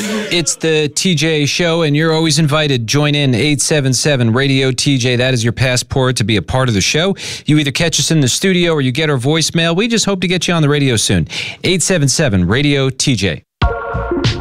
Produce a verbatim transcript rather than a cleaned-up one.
It's the T J Show, and you're always invited. Join in eight seven seven radio T J. That is your passport to be a part of the show. You either catch us in the studio or you get our voicemail. We just hope to get you on the radio soon. eight seven seven radio T J.